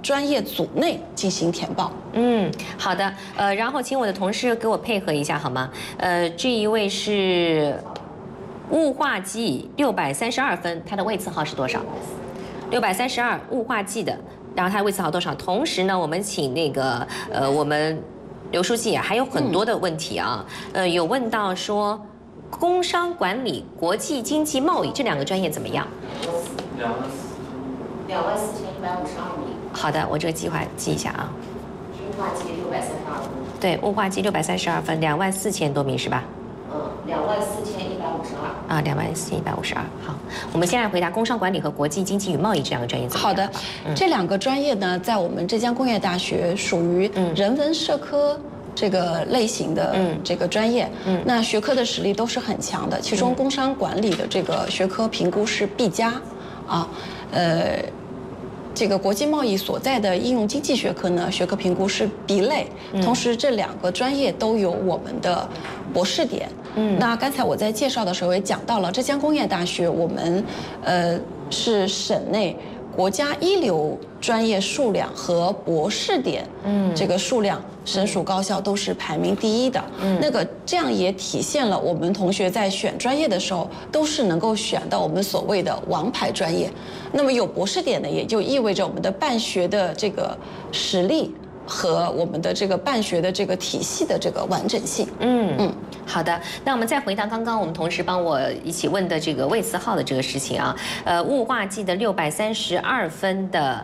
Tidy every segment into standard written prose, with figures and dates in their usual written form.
专业组内进行填报。 好的，然后请我的同事给我配合一下好吗？这一位是雾化剂632分，它的位次号是多少？632雾化剂的，然后它的位次号多少？同时呢，我们请那个我们刘书记还有很多的问题啊，有问到说工商管理、国际经济贸易这2个专业怎么样 24152名。 好的，我这个计划记一下啊。 雾化剂632分。 对，雾化剂632分，24000多名是吧 ？24152。 啊，24152。好，我们先来回答工商管理和国际经济与贸易这2个专业怎么样？ 好的，这2个专业呢，在我们浙江工业大学属于人文社科这个类型的这个专业，那学科的实力都是很强的。其中工商管理的这个学科评估是 B+，啊，这个国际贸易所在的应用经济学科呢，学科评估是 B 类。同时，这2个专业都有我们的博士点。那刚才我在介绍的时候也讲到了，浙江工业大学我们是省内国家一流专业数量和博士点，这个数量省属高校都是排名第1的。这样也体现了我们同学在选专业的时候都是能够选到我们所谓的王牌专业。那么有博士点呢，也就意味着我们的办学的这个实力和我们的这个办学的这个体系的这个完整性。 好的，那我们再回答刚刚我们同事帮我一起问的这个位次号的这个事情啊。雾化剂的632分的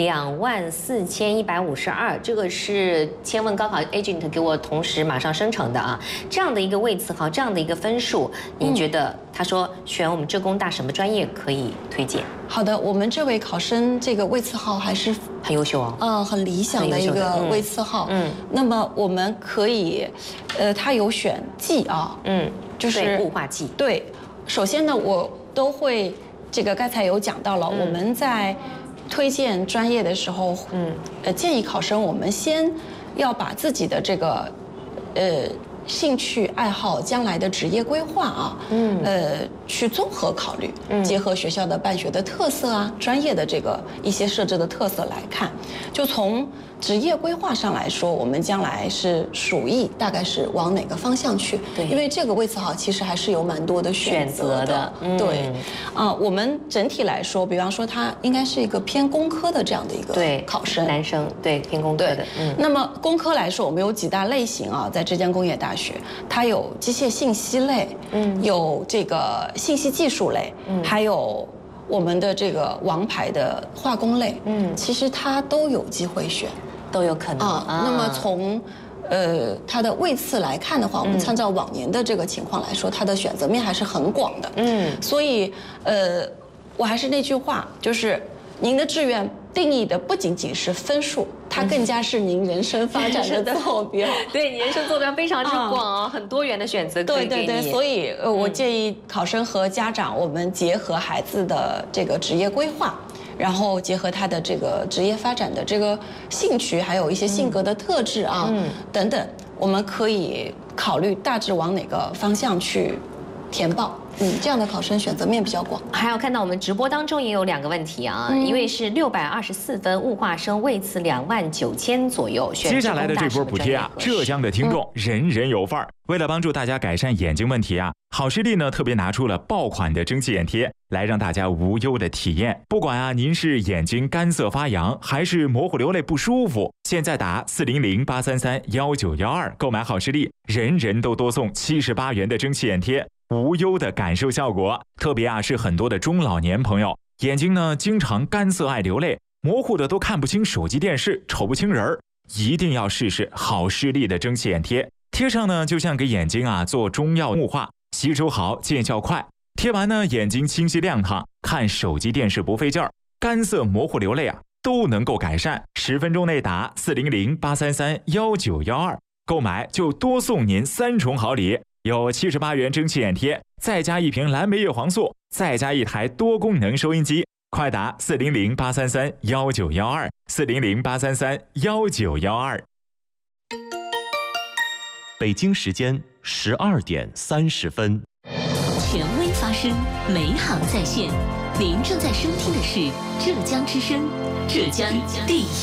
24152，这个是千问高考 agent 给我同时马上生成的啊。这样的一个位次号，这样的一个分数，你觉得他说选我们浙工大什么专业可以推荐？ 好的，我们这位考生这个位次号还是很优秀哦， 很理想的一个位次号。那么我们可以，他有选剂啊，就是雾化剂。 对，首先呢，我都会这个刚才有讲到了，我们在推荐专业的时候，建议考生我们先要把自己的这个兴趣爱好、将来的职业规划啊，去综合考虑，结合学校的办学的特色啊、专业的这个一些设置的特色来看，就从职业规划上来说，我们将来是属意大概是往哪个方向去？对，因为这个位次号其实还是有蛮多的选择的。对，我们整体来说，比方说他应该是一个偏工科的这样的一个考生， 男生对偏工科的。 那么工科来说，我们有几大类型啊，在浙江工业大学，它有机械信息类，有这个信息技术类，还有我们的这个王牌的化工类，其实它都有机会选。 都有可能啊。 那么从它的位次来看的话，我们参照往年的这个情况来说，它的选择面还是很广的。所以我还是那句话，就是您的志愿定义的不仅仅是分数，它更加是您人生发展的坐标。 对，你人生坐标非常之广啊，很多元的选择可以给你。 对，所以我建议考生和家长，我们结合孩子的这个职业规划。然后结合他的这个职业发展的这个兴趣，还有一些性格的特质啊，等等，我们可以考虑大致往哪个方向去填报。这样的考生选择面比较广。 还有看到我们直播当中也有2个问题啊，一位是624分物化生，位次29000左右。 接下来的这波补贴啊，浙江的听众人人有份儿。为了帮助大家改善眼睛问题啊，好视力呢特别拿出了爆款的蒸汽眼贴，来让大家无忧的体验。不管啊您是眼睛干涩发痒，还是模糊流泪不舒服，现在打400-833-1912购买好视力，人人都多送78元的蒸汽眼贴。无忧的感受效果，特别啊是很多的中老年朋友，眼睛呢经常干涩爱流泪，模糊的都看不清手机电视，瞅不清人儿，一定要试试好视力的蒸汽眼贴。贴上呢就像给眼睛啊做中药雾化，吸收好，见效快。贴完呢眼睛清晰亮堂，看手机电视不费劲儿，干涩模糊流泪啊都能够改善。10分钟内打400-833-1912购买就多送您3重好礼。有78元蒸汽眼贴，再加1瓶蓝莓叶黄素，再加1台多功能收音机。快打400-833-1912，400-833-1912。 北京时间12点30分。 权威发声，美好在线。您正在收听的是浙江之声，浙江第一。